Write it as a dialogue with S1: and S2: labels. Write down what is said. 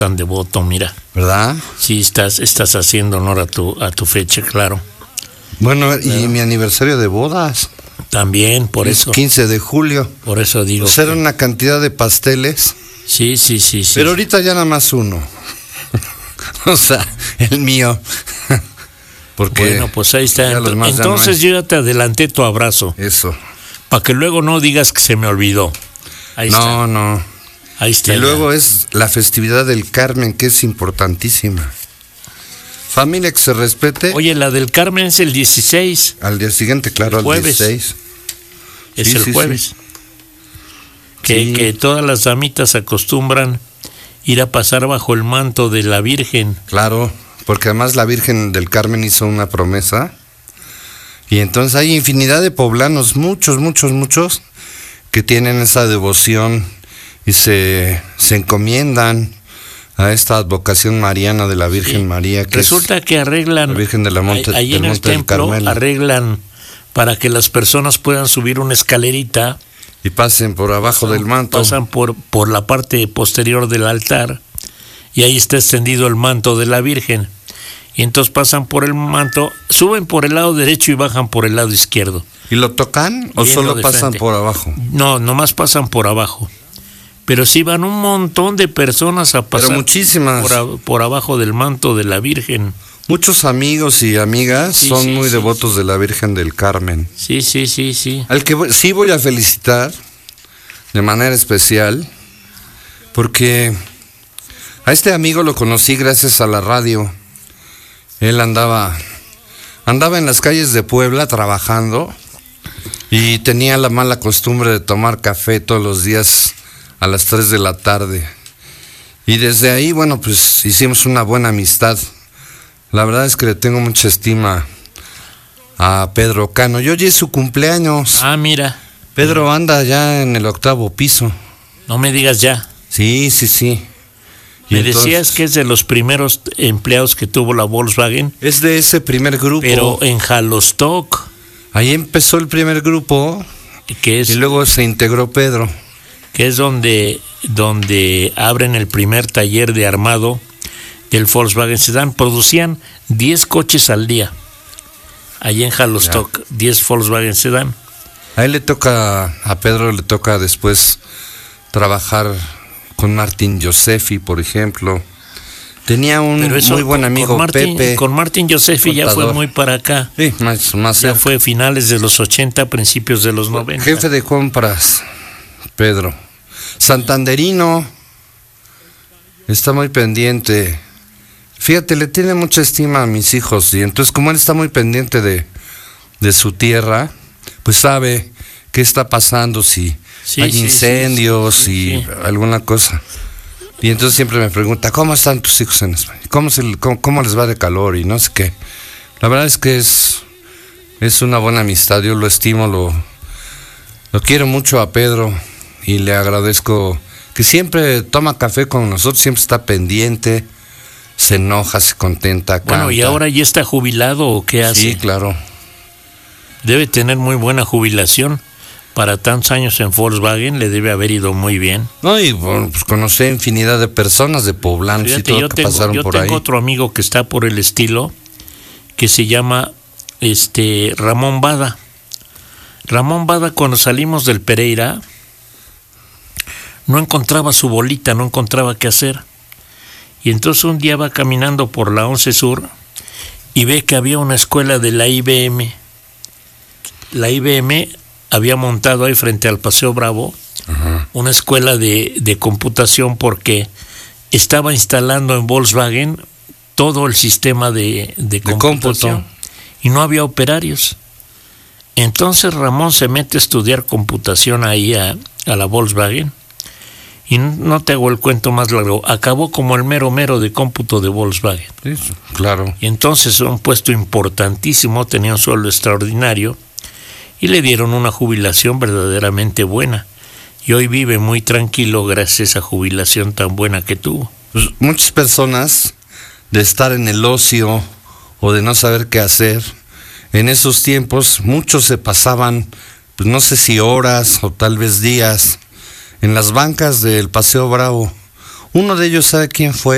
S1: tan devoto, mira.
S2: ¿Verdad?
S1: Sí, estás haciendo honor a tu fecha, claro.
S2: Bueno, y mi aniversario de bodas.
S1: También, por
S2: Es
S1: eso.
S2: 15 de julio.
S1: Por eso digo.
S2: Pues era una cantidad de pasteles.
S1: Sí.
S2: Pero ahorita ya nada más uno. O sea, el mío. Porque
S1: bueno, pues ahí está.
S2: ya los más ya
S1: Entonces
S2: no
S1: yo ya te adelanté tu abrazo.
S2: eso.
S1: Para que luego no digas que se me olvidó. Ahí está.
S2: No.
S1: Ahí está.
S2: Y
S1: ya.
S2: luego es la festividad del Carmen, que es importantísima. Familia que se respete.
S1: Oye, la del Carmen es el 16.
S2: Al día siguiente, claro, al
S1: Jueves.
S2: 16.
S1: Es
S2: Sí,
S1: el
S2: sí,
S1: jueves.
S2: sí.
S1: Que todas las damitas acostumbran ir a pasar bajo el manto de la Virgen.
S2: Claro, porque además la Virgen del Carmen hizo una promesa. Y entonces hay infinidad de poblanos, muchos, que tienen esa devoción y se encomiendan a esta advocación mariana de la Virgen
S1: Sí.
S2: María, que
S1: Resulta que arreglan,
S2: la Virgen de la Monte,
S1: ahí
S2: del
S1: en el
S2: Monte del
S1: templo
S2: Carmelo.
S1: arreglan para que las personas puedan subir una escalerita.
S2: Y pasen por abajo del manto.
S1: Pasan por la parte posterior del altar y ahí está extendido el manto de la Virgen. Y entonces pasan por el manto, suben por el lado derecho y bajan por el lado izquierdo.
S2: ¿Y lo tocan o
S1: Viendo
S2: solo
S1: de
S2: pasan
S1: frente.
S2: por abajo?
S1: No, nomás pasan por abajo. Pero sí van un montón de personas a pasar
S2: Pero muchísimas.
S1: por abajo del manto de la Virgen.
S2: Muchos amigos y amigas
S1: Sí,
S2: son
S1: sí,
S2: muy
S1: sí.
S2: devotos de la Virgen del Carmen.
S1: Sí.
S2: Al que sí voy a felicitar de manera especial, porque a este amigo lo conocí gracias a la radio. Él andaba en las calles de Puebla trabajando y tenía la mala costumbre de tomar café todos los días a las 3 de la tarde. Y desde ahí, bueno, pues hicimos una buena amistad. La verdad es que le tengo mucha estima a Pedro Cano. Y hoy es su cumpleaños.
S1: Ah, mira,
S2: Pedro anda ya en el 8º piso.
S1: no me digas ya.
S2: Sí. Y
S1: Me
S2: entonces,
S1: decías que es de los primeros empleados que tuvo la Volkswagen,
S2: es de ese primer grupo.
S1: pero en Jalostock,
S2: Ahí empezó el primer grupo
S1: que
S2: y luego se integró Pedro.
S1: es donde abren el primer taller de armado del Volkswagen Sedán. Producían 10 coches al día. Allí en Jalostock, 10 Volkswagen Sedán.
S2: A Pedro le toca después trabajar con Martín Josefi, por ejemplo. Tenía un
S1: Pero eso
S2: muy buen amigo, Pepe.
S1: Con Martín Josefi ya fue
S2: contador.
S1: muy para acá.
S2: Sí, más
S1: Ya
S2: cerca.
S1: fue finales de los 80, principios de los 90.
S2: Jefe de compras, Pedro. Santanderino. Está muy pendiente. Fíjate, le tiene mucha estima a mis hijos. Y entonces, como él está muy pendiente de su tierra, pues sabe qué está pasando, si
S1: Sí,
S2: hay
S1: sí,
S2: incendios
S1: sí.
S2: y alguna cosa. Y entonces siempre me pregunta, ¿cómo están tus hijos en España? ¿Cómo les va de calor? Y no sé qué. La verdad es que es una buena amistad. Yo lo estimo, lo quiero mucho a Pedro y le agradezco que siempre toma café con nosotros, siempre está pendiente, se enoja, se contenta, canta.
S1: Bueno, ¿y ahora ya está jubilado o qué hace?
S2: Sí, claro.
S1: Debe tener muy buena jubilación. Para tantos años en Volkswagen le debe haber ido muy bien.
S2: No, y bueno, pues conocí infinidad de personas, de poblanos y
S1: Fíjate,
S2: todo que pasaron por ahí.
S1: tengo otro amigo que está por el estilo, que se llama Ramón Bada. Ramón Bada, cuando salimos del Pereira, no encontraba su bolita, no encontraba qué hacer. Y entonces un día va caminando por la 11 Sur y ve que había una escuela de la IBM. La IBM había montado ahí frente al Paseo Bravo una escuela de computación porque estaba instalando en Volkswagen todo el sistema de computación
S2: cómputo.
S1: Y no había operarios. Entonces Ramón se mete a estudiar computación ahí a la Volkswagen y no te hago el cuento más largo, acabó como el mero de cómputo de Volkswagen.
S2: Sí, claro.
S1: Y entonces un puesto importantísimo, tenía un sueldo extraordinario y le dieron una jubilación verdaderamente buena. Y hoy vive muy tranquilo gracias a esa jubilación tan buena que tuvo.
S2: Pues muchas personas, de estar en el ocio o de no saber qué hacer, en esos tiempos muchos se pasaban, pues no sé si horas o tal vez días, en las bancas del Paseo Bravo. Uno de ellos, ¿sabe quién fue?